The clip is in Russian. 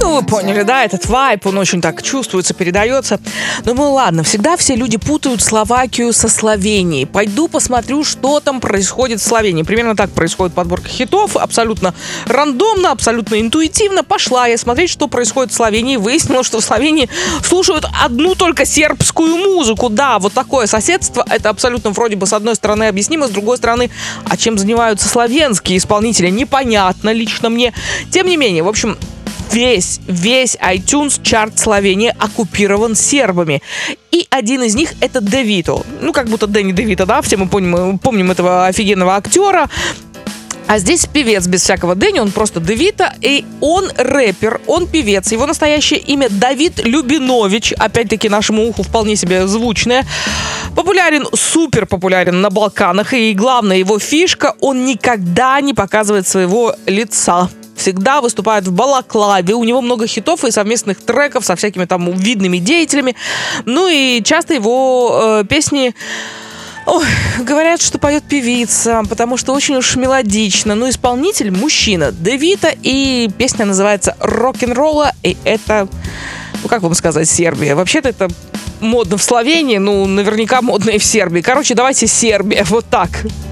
Ну, вы поняли, да, этот вайб, он очень так чувствуется, передается. Ну, ладно, всегда все люди путают Словакию со Словенией. Пойду посмотрю, что там происходит в Словении. Примерно так происходит подборка хитов, абсолютно рандомно, абсолютно интуитивно. Пошла я смотреть, что происходит в Словении. Выяснилось, что в Словении слушают одну только сербскую музыку. Да, вот такое соседство. Это абсолютно вроде бы с одной стороны объяснимо, с другой стороны, а чем занимаются славянские исполнители, непонятно лично мне. Тем не менее, в общем, весь iTunes чарт Словении оккупирован сербами. И один из них — это Де Вито. Ну, как будто Дэнни Де Вито, да, все мы помним этого офигенного актера. А здесь певец без всякого Дэнни, он просто Де Вито, и он рэпер, он певец. Его настоящее имя Давид Любинович, опять-таки нашему уху вполне себе звучное. Популярен, супер популярен на Балканах, и главная его фишка — он никогда не показывает своего лица. Всегда выступает в балаклаве, у него много хитов и совместных треков со всякими там видными деятелями. Ну и часто его песни... Ой, говорят, что поет певица, потому что очень уж мелодично. Но исполнитель мужчина, Де Вито, и песня называется «Рок-н-ролла», и это, ну как вам сказать, Сербия. Вообще-то это модно в Словении, ну наверняка модно и в Сербии. Короче, давайте Сербия, вот так.